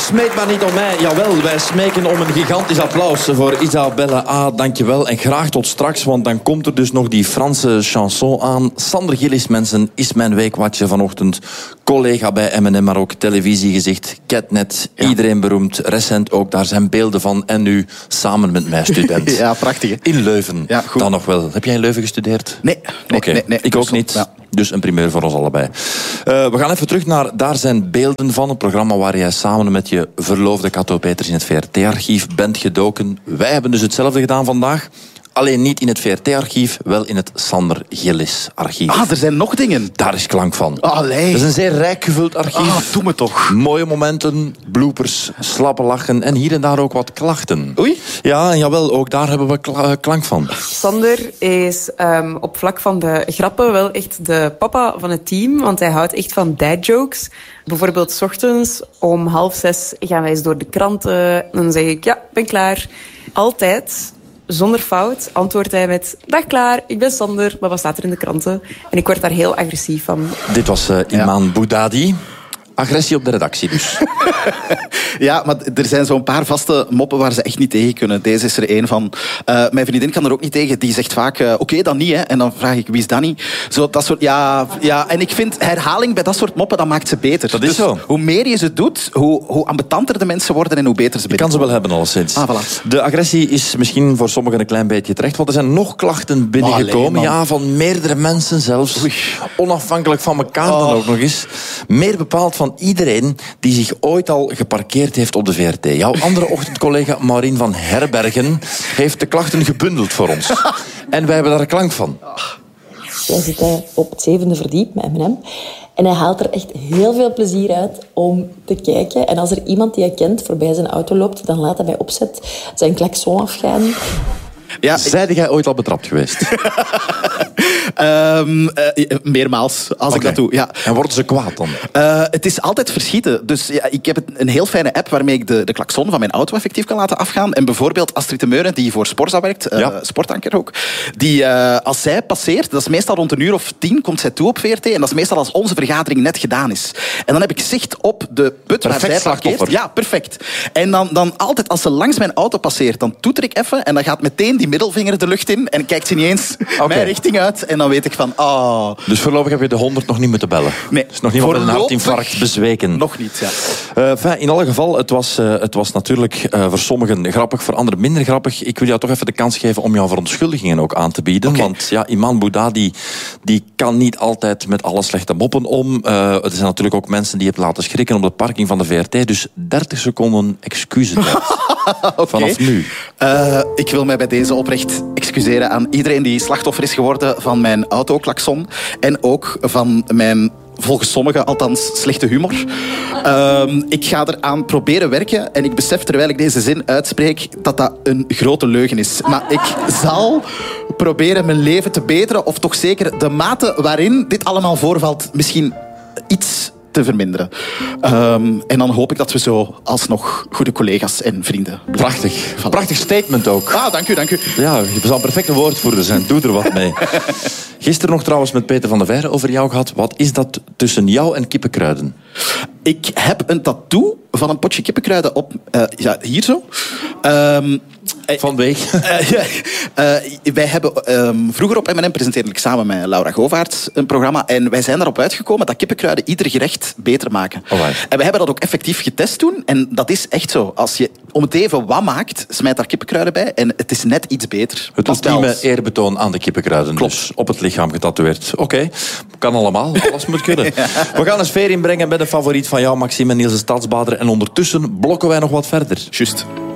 Smeek maar niet om mij. Jawel, wij smeken om een gigantisch applaus voor Isabelle A. Dankjewel. En graag tot straks, want dan komt er dus nog die Franse chanson aan. Sander Gillis, mensen, is mijn weekwatje vanochtend. Collega bij M&M, maar ook televisiegezicht. Catnet, iedereen beroemd. Recent ook, daar zijn beelden van. En nu samen met mij student. Ja, prachtig. Hè? In Leuven. Ja, goed. Dan nog wel. Heb jij in Leuven gestudeerd? Nee. Ik ook niet. Ja. Dus een primeur voor ons allebei. We gaan even terug naar Daar zijn beelden van. Het programma waar jij samen met je verloofde Cato Peters in het VRT-archief bent gedoken. Wij hebben dus hetzelfde gedaan vandaag. Alleen niet in het VRT-archief, wel in het Sander Gillis-archief. Ah, er zijn nog dingen. Daar is klank van. Allee. Dat is een zeer rijk gevuld archief. Doe me toch. Mooie momenten, bloopers, slappe lachen en hier en daar ook wat klachten. Oei. Ja, jawel, ook daar hebben we klank van. Sander is op vlak van de grappen wel echt de papa van het team, want hij houdt echt van dad jokes. Bijvoorbeeld 's ochtends om 5:30 gaan wij eens door de kranten. Dan zeg ik, ja, ben klaar. Altijd, zonder fout, antwoordt hij met... Dag klaar, ik ben Sander, maar wat staat er in de kranten? En ik word daar heel agressief van. Dit was Iman Boudadi. Agressie op de redactie dus. Ja, maar er zijn zo'n paar vaste moppen waar ze echt niet tegen kunnen. Deze is er één van. Mijn vriendin kan er ook niet tegen. Die zegt vaak, oké, dan niet. Hè. En dan vraag ik, wie is dat niet? Zo, dat soort, ja, en ik vind herhaling bij dat soort moppen, dat maakt ze beter. Dat is dus zo. Hoe meer je ze doet, hoe ambetanter de mensen worden en hoe beter ze Je kan ze wel hebben, alleszins. Voilà. De agressie is misschien voor sommigen een klein beetje terecht, want er zijn nog klachten binnengekomen. Ja, van meerdere mensen zelfs. Oei. Onafhankelijk van elkaar dan ook nog eens. Meer bepaald van iedereen die zich ooit al geparkeerd heeft op de VRT. Jouw andere ochtendcollega Maureen van Herbergen heeft de klachten gebundeld voor ons. En wij hebben daar klank van. Wij zitten op het 7e verdiep met M&M. En hij haalt er echt heel veel plezier uit om te kijken. En als er iemand die hij kent voorbij zijn auto loopt, dan laat hij bij opzet zijn klakson afgaan. Ja, Zijde jij ooit al betrapt geweest? Meermaals, als ik dat doe. Ja. En worden ze kwaad dan? Het is altijd verschieten. Dus ja, ik heb een heel fijne app waarmee ik de klakson van mijn auto effectief kan laten afgaan. En bijvoorbeeld Astrid de Meuren, die voor Sporza werkt, sportanker ook, die als zij passeert, dat is meestal rond 9:10, komt zij toe op VRT. En dat is meestal als onze vergadering net gedaan is. En dan heb ik zicht op de put waar zij parkeert. Ja, perfect. En dan altijd, als ze langs mijn auto passeert, dan toeter ik even en dan gaat meteen die middelvinger de lucht in en kijkt ze niet eens mijn richting uit. En dan weet ik van, Dus voorlopig heb je de 100 nog niet moeten bellen? Nee. Dus nog niemand met een hartinfarct bezweken? Nog niet, ja. In alle geval, het was natuurlijk voor sommigen grappig, voor anderen minder grappig. Ik wil jou toch even de kans geven om jouw verontschuldigingen ook aan te bieden. Okay. Want ja, Iman Boudadi, die kan niet altijd met alle slechte moppen om. Er zijn natuurlijk ook mensen die het laten schrikken op de parking van de VRT. Dus 30 seconden excuses. Okay. Vanaf nu. Ik wil mij bij deze oprecht excuseren aan iedereen die slachtoffer is geworden van mijn autoklakson. En ook van mijn, volgens sommigen althans, slechte humor. Ik ga eraan proberen werken en ik besef terwijl ik deze zin uitspreek dat dat een grote leugen is. Maar ik zal proberen mijn leven te beteren, of toch zeker de mate waarin dit allemaal voorvalt misschien iets te verminderen. En dan hoop ik dat we zo alsnog goede collega's en vrienden blijven. Prachtig. Voilà. Prachtig statement ook. Dank u. Ja, je zal een perfecte woordvoerder zijn. Doe er wat mee. Gisteren nog trouwens met Peter van der Veijren over jou gehad. Wat is dat tussen jou en kippenkruiden? Ik heb een tattoo van een potje kippenkruiden op... hier zo. Vanwege? Wij hebben vroeger op M&M presenteerde ik samen met Laura Govaerts een programma. En wij zijn erop uitgekomen dat kippenkruiden ieder gerecht beter maken. Alright. En we hebben dat ook effectief getest toen. En dat is echt zo. Als je om het even wat maakt, smijt daar kippenkruiden bij. En het is net iets beter. Het ultieme eerbetoon aan de kippenkruiden. Klopt. Dus op het lichaam getatoeëerd. Oké, kan allemaal. Alles moet kunnen. Ja. We gaan een sfeer inbrengen met een favoriet van jou, Maxime en Niels de Stadsbader. En ondertussen blokken wij nog wat verder. Juist.